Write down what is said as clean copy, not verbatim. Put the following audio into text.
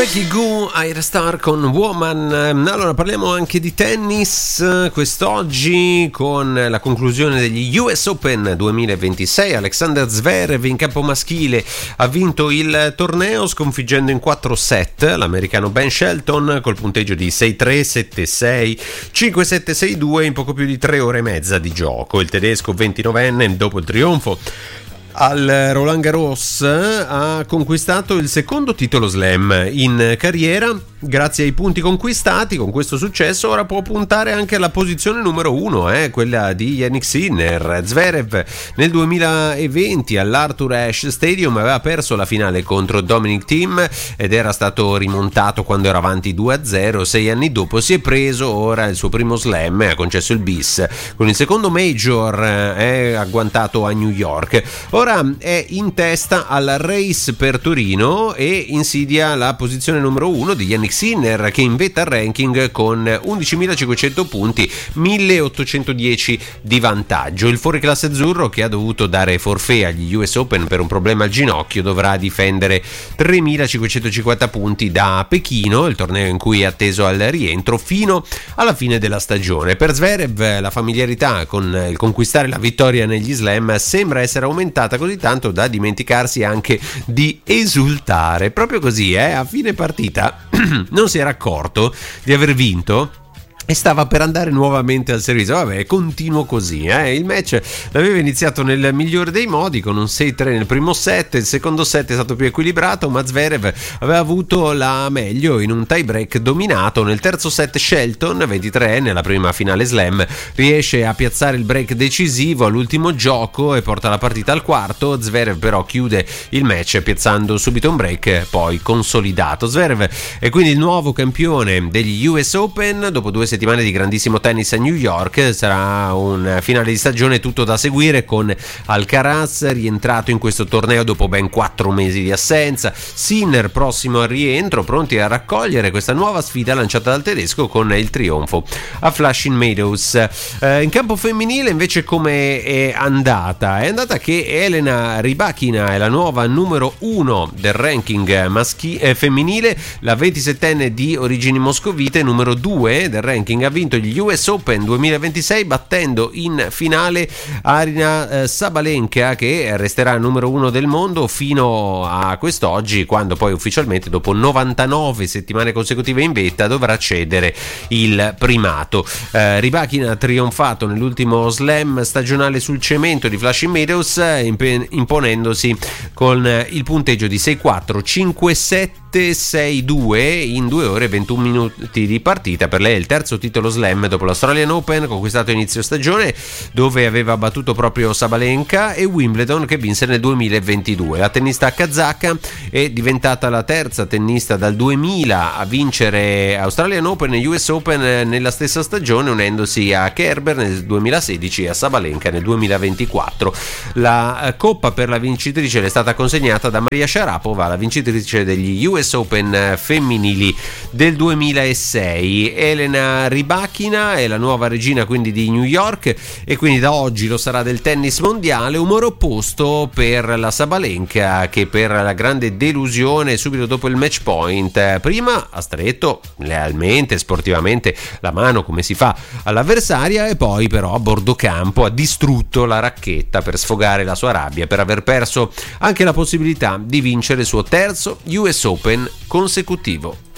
Becky Goo, Aira Star con Woman. Allora parliamo anche di tennis quest'oggi con la conclusione degli US Open 2026. Alexander Zverev in campo maschile ha vinto il torneo sconfiggendo in 4 set l'americano Ben Shelton col punteggio di 6-3, 7-6, 5-7, 6-2 in poco più di 3 ore e mezza di gioco. Il tedesco 29enne dopo il trionfo al Roland Garros ha conquistato il secondo titolo slam in carriera. Grazie ai punti conquistati con questo successo ora può puntare anche alla posizione numero 1, quella di Jannik Sinner. Zverev nel 2020 all'Arthur Ashe Stadium aveva perso la finale contro Dominic Thiem ed era stato rimontato quando era avanti 2-0. 6 anni dopo si è preso ora il suo primo slam e ha concesso il bis con il secondo major agguantato a New York. Ora è in testa al race per Torino e insidia la posizione numero 1 di Jannik Sinner, che invetta il ranking con 11.500 punti, 1.810 di vantaggio. Il fuoriclasse azzurro, che ha dovuto dare forfait agli US Open per un problema al ginocchio, dovrà difendere 3.550 punti da Pechino, il torneo in cui è atteso al rientro, fino alla fine della stagione. Per Zverev la familiarità con il conquistare la vittoria negli slam sembra essere aumentata così tanto da dimenticarsi anche di esultare. Proprio così, a fine partita non si era accorto di aver vinto e stava per andare nuovamente al servizio. Vabbè, continuo così. Il match l'aveva iniziato nel migliore dei modi con un 6-3 nel primo set. Il secondo set è stato più equilibrato, ma Zverev aveva avuto la meglio in un tie break dominato. Nel terzo set Shelton, 23enne, nella prima finale slam, riesce a piazzare il break decisivo all'ultimo gioco e porta la partita al quarto. Zverev però chiude il match piazzando subito un break poi consolidato. Zverev è quindi il nuovo campione degli US Open dopo 2 settimane di grandissimo tennis a New York. Sarà un finale di stagione tutto da seguire, con Alcaraz rientrato in questo torneo dopo ben 4 mesi di assenza, Sinner prossimo al rientro, pronti a raccogliere questa nuova sfida lanciata dal tedesco con il trionfo a Flushing Meadows. In campo femminile invece come è andata? È andata che Elena Rybakina è la nuova numero 1 del ranking femminile, la 27enne di origini moscovite, numero 2 del ranking. Ha vinto gli US Open 2026 battendo in finale Aryna Sabalenka, che resterà numero 1 del mondo fino a quest'oggi, quando poi ufficialmente dopo 99 settimane consecutive in vetta dovrà cedere il primato. Rybakina ha trionfato nell'ultimo slam stagionale sul cemento di Flushing Meadows, imponendosi con il punteggio di 6-4, 5-7, 6-2 in 2 ore e 21 minuti di partita. Per lei è il terzo titolo slam dopo l'Australian Open, conquistato a inizio stagione, dove aveva battuto proprio Sabalenka, e Wimbledon, che vinse nel 2022. La tennista kazaka è diventata la terza tennista dal 2000 a vincere Australian Open e US Open nella stessa stagione, unendosi a Kerber nel 2016 e a Sabalenka nel 2024. La coppa per la vincitrice è stata consegnata da Maria Sharapova, la vincitrice degli US Open femminili del 2006. Elena Rybakina è la nuova regina quindi di New York, e quindi da oggi lo sarà del tennis mondiale. Umore opposto per la Sabalenka, che per la grande delusione subito dopo il match point prima ha stretto lealmente, sportivamente, la mano come si fa all'avversaria, e poi però a bordo campo ha distrutto la racchetta per sfogare la sua rabbia per aver perso anche la possibilità di vincere il suo terzo US Open consecutivo.